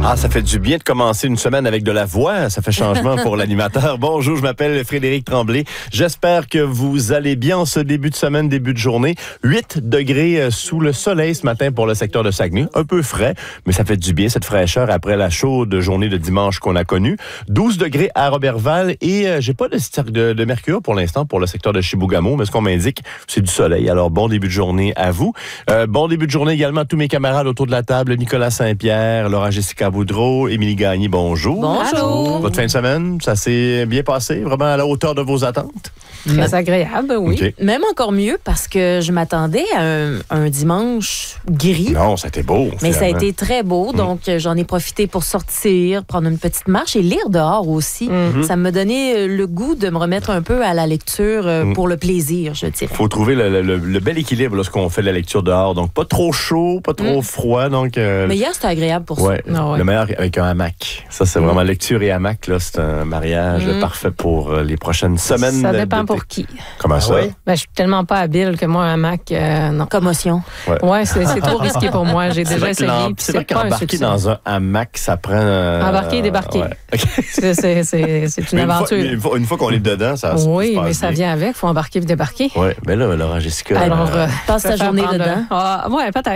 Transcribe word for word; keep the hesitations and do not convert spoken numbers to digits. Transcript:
Ah, ça fait du bien de commencer une semaine avec de la voix. Ça fait changement pour l'animateur. Bonjour, je m'appelle Frédéric Tremblay. J'espère que vous allez bien en ce début de semaine, début de journée. huit degrés sous le soleil ce matin pour le secteur de Saguenay. Un peu frais, mais ça fait du bien, cette fraîcheur après la chaude journée de dimanche qu'on a connue. douze degrés à Robertval et euh, j'ai pas de, de, de mercure pour l'instant pour le secteur de Chibougamau, mais ce qu'on m'indique, c'est du soleil. Alors, bon début de journée à vous. Euh, bon début de journée également à tous mes camarades autour de la table. Nicolas Saint-Pierre, Laura Jessica Boudreau, Émilie Gagné, bonjour. Bonjour. Votre fin de semaine, ça s'est bien passé? Vraiment à la hauteur de vos attentes? Très agréable, oui. Okay. Même encore mieux parce que je m'attendais à un, un dimanche gris. Non, ça a été beau. Mais finalement. ça a été très beau, donc mm. j'en ai profité pour sortir, prendre une petite marche et lire dehors aussi. Mm-hmm. Ça me donnait le goût de me remettre un peu à la lecture mm. pour le plaisir, je dirais. Il faut trouver le, le, le bel équilibre lorsqu'on fait de la lecture dehors. Donc, pas trop chaud, pas trop mm. froid. Donc, euh, Mais hier, c'était agréable pour ouais, ça. Ah ouais. Le meilleur avec un hamac. Ça, c'est mm. vraiment lecture et hamac. Là, c'est un mariage mm. parfait pour les prochaines semaines. Ça dépend de... pour qui. Comment ça? Ah oui? Ben, je suis tellement pas habile que moi, un hamac, euh, non. Commotion. Ouais, ouais c'est, c'est trop risqué pour moi. J'ai c'est déjà essayé. C'est, c'est vrai qu'embarquer dans un hamac, ça prend... Euh... Embarquer et débarquer. Ouais. c'est, c'est, c'est, c'est une une aventure. Fois, une, fois, une fois qu'on est dedans, ça se Oui, passe mais ça bien. vient avec. Il faut embarquer et débarquer. Oui, mais là, Laura Jessica... Alors, euh, passe ta journée dedans. Ah, ouais, peut-être.